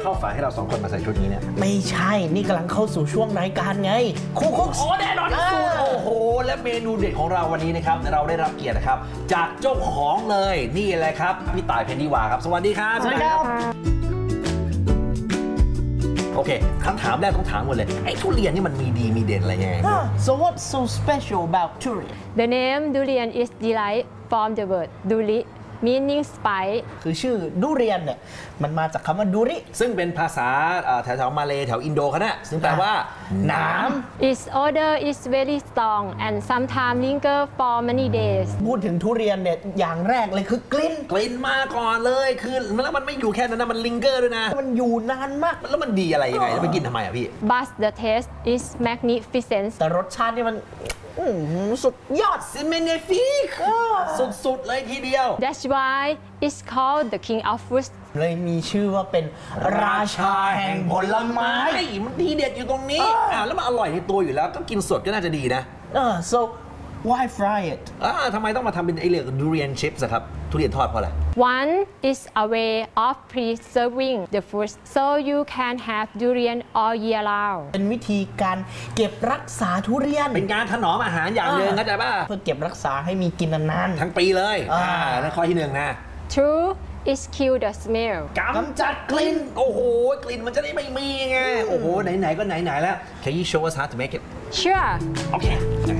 เข้าฝันให้เรา2 คนมาใส่ชุดนี้เนี่ยไม่ใช่นี่กำลังเข้าสู่ช่วงรายการไงคุกโอ้แน่นอนที่สุดโอ้โหและเมนูเด็ดของเราวันนี้นะครับเราได้รับเกียรตินะครับจากเจ้าของเลยนี่แหละครับพี่ต่ายเพนนิวาครับสวัสดีครับสวัสดีครับโอเคคำถามแรกต้องถามหมดเลยไอ้ทุเรียนนี่มันมีดีมีเด่นอะไรยังไง So what's so special about durian The name durian is derived from the word duri meaning spice คือชื่อดุเรียนเนี่ยมันมาจากคำว่าดุริซึ่งเป็นภาษาแถวๆมาเลแถวอินโดเขาเนี่ยซึ่งแปลว่าน้ำ Its odor is very strong and sometimes linger for many days พูดถึงทุเรียนเนี่ยอย่างแรกเลยคือกลิ่นมาก่อนเลยคือแล้วมันไม่อยู่แค่นั้นนะมันลิงเกอร์ด้วยนะมันอยู่นานมากแล้วมันดีอะไรยังไงแล้วไปกินทำไมอ่ะพี่ But the taste is magnificent แต่รสชาตินี่มันสุดยอดซิเมเนฟิกสุดๆเลยทีเดียว That's why it's called the king of fruits เลยมีชื่อว่าเป็นราชาแห่งผลไม้มันดีเด็ดอยู่ตรงนี้แล้วมันอร่อยในตัวอยู่แล้วก็กินสดก็น่าจะดีนะ so why fry it ทำไมต้องมาทำเป็นไอเรื่อง durian chips ครับทุเรียนทอดเพราะอะไร One is a way of preserving the fruits so you can have durian all year round เป็นวิธีการเก็บรักษาทุเรียนเป็นการถนอมอาหารอย่างหนึ่งเข้าใจป่ะเพื่อเก็บรักษาให้มีกินนานๆทั้งปีเลยนั่นข้อที่1นะ Two is kill the smell กำจัดกลิ่นโอ้โหกลิ่นมันจะได้ไม่มีไงโอ้โหไหนๆก็ไหนๆแล้ว Can you show us how to make it Sure โอเค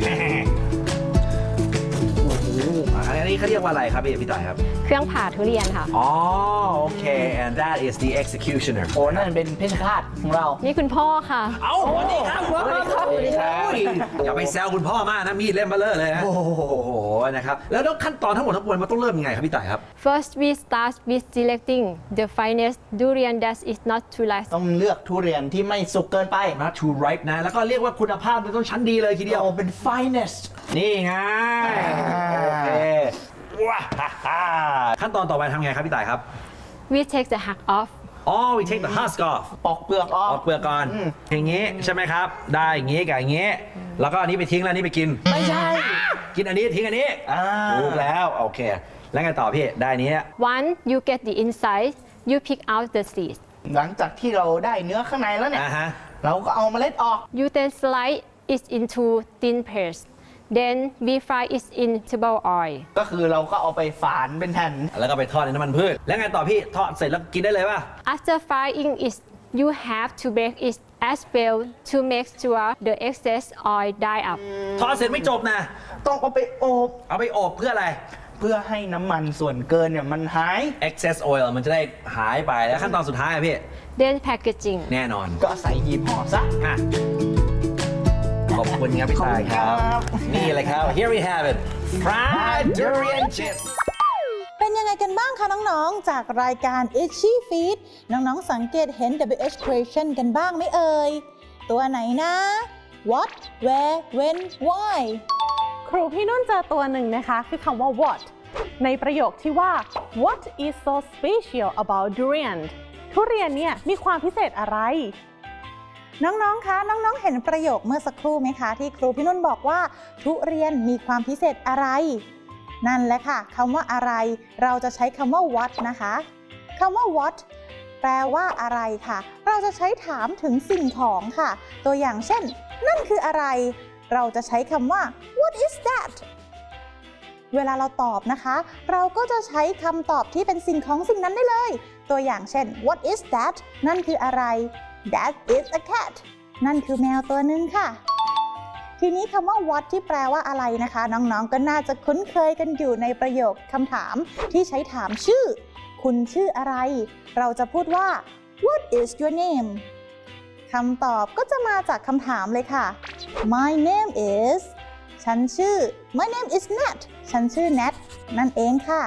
อันนี้เขาเรียกว่าอะไรครับพี่ต่ายครับเครื่องผ่าทุเรียนค่ะอ๋อโอเค and that is the executioner โอ้นั่นเป็นเพชฌฆาตของเรานี่คุณพ่อค่ะเอ้าสวัสดีครับสวัสดีครับอย่าไปแซวคุณพ่อมากนะมีดเล่มเบลอเลยนะโอ้โหนะครับแล้วขั้นตอนทั้งหมดทั้งมวลมันต้องเริ่มยังไงครับพี่ต่ายครับ First we start with selecting the finest durian that is not too ripe ต้องเลือกทุเรียนที่ไม่สุกเกินไป not too ripe นะแล้วก็เรียกว่าคุณภาพมันต้องชั้นดีเลยทีเดียวเป็น finest นี่ไงโอเคว้าขั้นตอนต่อไปทำไงครับพี่ต่ายครับ We take the husk off we take the husk off ปอกเปลือกออกเปลือกก่อนอย่างงี้ใช่ไหมครับได้อย่างงี้กับอย่างงี้แล้วก็อันนี้ไปทิ้งแล้วอันนี้ไปกินไม่ใช่กินอันนี้ทิ้งอันนี้ถูกแล้วโอเคแล้วไงต่อพี่ได้นี้ Once you get the inside you pick out the seeds หลังจากที่เราได้เนื้อข้างในแล้วเนี่ยเราก็เอาเมล็ดออก You then slice it into thin paste Then we fry it in vegetable oil ก็คือเราก็เอาไปฝานเป็นแผ่นแล้วก็ไปทอดในน้ำมันพืชแล้วไงต่อพี่ทอดเสร็จแล้วกินได้เลยป่ะ After frying it you have to bake it as well to make sure the excess oil die up ทอดเสร็จไม่จบนะต้องเอาไปอบเพื่ออะไรเพื่อให้น้ำมันส่วนเกินเนี่ยมันหาย excess oil มันจะได้หายไปแล้วขั้นตอนสุดท้ายพี่ Then packaging แน่นอนก็ใส่หีบห่อซะขอบคุณครับพี่ตายครับนี่เลยครับ Here we have it fried durian chips เป็นยังไงกันบ้างคะน้องๆจากรายการ Itchy Feet น้องๆสังเกตเห็น WH question กันบ้างไหมเอ่ยตัวไหนนะ What Where When Why ครูพี่นุ่นเจอตัวหนึ่งนะคะคือคำว่า what ในประโยคที่ว่า What is so special about durian ทุเรียนเนี่ยมีความพิเศษอะไรน้องๆ คะ น้องๆ เห็นประโยคเมื่อสักครู่ไหมคะที่ครูพี่นุ่นบอกว่าทุเรียนมีความพิเศษอะไรนั่นแหละค่ะคำว่าอะไรเราจะใช้คำว่า what นะคะคำว่า what แปลว่าอะไรค่ะเราจะใช้ถามถึงสิ่งของค่ะตัวอย่างเช่นนั่นคืออะไรเราจะใช้คำว่า what is that เวลาเราตอบนะคะเราก็จะใช้คำตอบที่เป็นสิ่งของสิ่งนั้นได้เลยตัวอย่างเช่น what is that นั่นคืออะไร That is a cat นั่นคือแมวตัวหนึ่งค่ะทีนี้คำว่า what ที่แปลว่าอะไรนะคะน้องๆก็น่าจะคุ้นเคยกันอยู่ในประโยคคำถามที่ใช้ถามชื่อคุณชื่ออะไรเราจะพูดว่า What is your name คำตอบก็จะมาจากคำถามเลยค่ะ My name is ฉันชื่อ My name is Nat ฉันชื่อ Nat นั่นเองค่ะ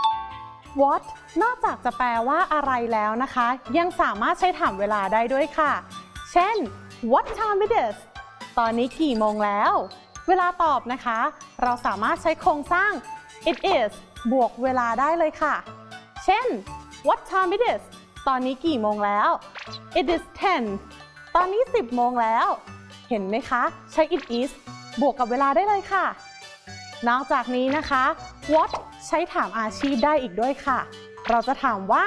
What นอกจากจะแปลว่าอะไรแล้วนะคะยังสามารถใช้ถามเวลาได้ด้วยค่ะเช่น What time it is ตอนนี้กี่โมงแล้วเวลาตอบนะคะเราสามารถใช้โครงสร้าง it is บวกเวลาได้เลยค่ะเช่น What time it is ตอนนี้กี่โมงแล้ว It is 10 ตอนนี้10 โมงแล้วเห็นไหมคะใช้ it is บวกกับเวลาได้เลยค่ะนอกจากนี้นะคะ what ใช้ถามอาชีพได้อีกด้วยค่ะเราจะถามว่า